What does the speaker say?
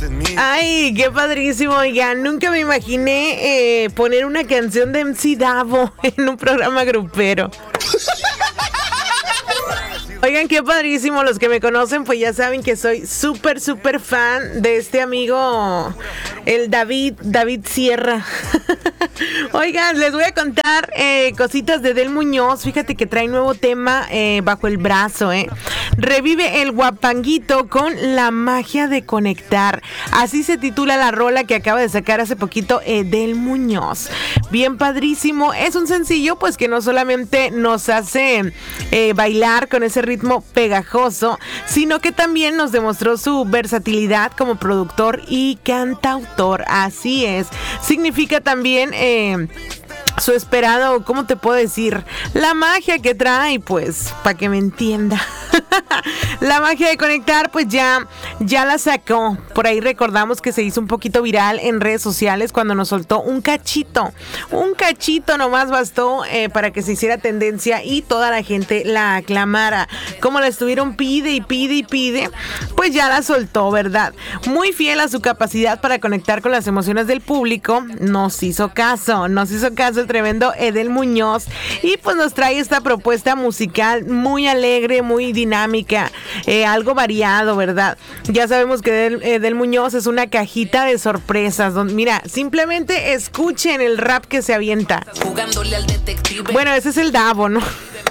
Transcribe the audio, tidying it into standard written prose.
Ay, qué padrísimo, oigan, nunca me imaginé poner una canción de MC Davo en un programa grupero. Oigan, qué padrísimo, los que me conocen pues ya saben que soy súper fan de este amigo, el David Sierra. Oigan, les voy a contar cositas de Del Muñoz. Fíjate que trae nuevo tema bajo el brazo, Revive el guapanguito con la magia de conectar. Así se titula la rola que acaba de sacar hace poquito Del Muñoz. Bien padrísimo. Es un sencillo pues que no solamente nos hace bailar con ese ritmo pegajoso, sino que también nos demostró su versatilidad como productor y cantautor. Así es. Significa también su esperado, ¿cómo te puedo decir? La magia que trae, pues, para que me entienda. La magia de conectar, pues ya la sacó. Por ahí recordamos que se hizo un poquito viral en redes sociales cuando nos soltó un cachito. Un cachito nomás bastó para que se hiciera tendencia y toda la gente la aclamara. Como la estuvieron pide, pues ya la soltó, ¿verdad? Muy fiel a su capacidad para conectar con las emociones del público. Nos hizo caso el tremendo Del Muñoz. Y pues nos trae esta propuesta musical muy alegre, muy dinámica, algo variado, ¿verdad? Ya sabemos que Del Muñoz es una cajita de sorpresas. Mira, simplemente escuchen el rap que se avienta. Jugándole al detective. Bueno, ese es el Davo, ¿no?